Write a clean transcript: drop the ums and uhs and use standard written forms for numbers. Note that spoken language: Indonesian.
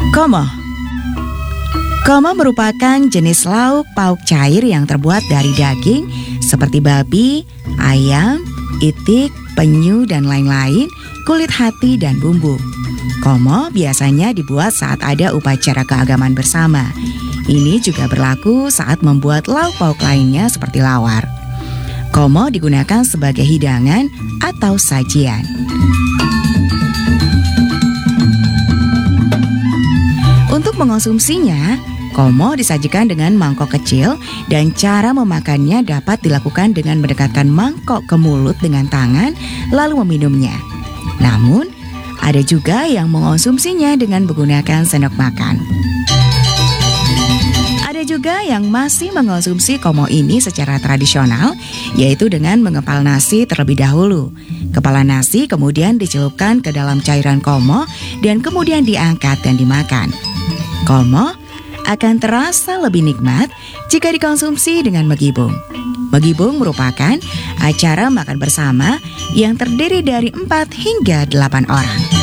Komo. Komo merupakan jenis lauk pauk cair yang terbuat dari daging seperti babi, ayam, itik, penyu, dan lain-lain, kulit hati, dan bumbu. Komo biasanya dibuat saat ada upacara keagamaan bersama. Ini juga berlaku saat membuat lauk pauk lainnya seperti lawar. Komo digunakan sebagai hidangan atau sajian. Untuk mengonsumsinya, komo disajikan dengan mangkok kecil dan cara memakannya dapat dilakukan dengan mendekatkan mangkok ke mulut dengan tangan lalu meminumnya. Namun, ada juga yang mengonsumsinya dengan menggunakan sendok makan. Ada juga yang masih mengonsumsi komo ini secara tradisional, yaitu dengan mengepal nasi terlebih dahulu. Kepala nasi kemudian dicelupkan ke dalam cairan komo dan kemudian diangkat dan dimakan. Komo akan terasa lebih nikmat jika dikonsumsi dengan megibung. Megibung merupakan acara makan bersama yang terdiri dari 4 hingga 8 orang.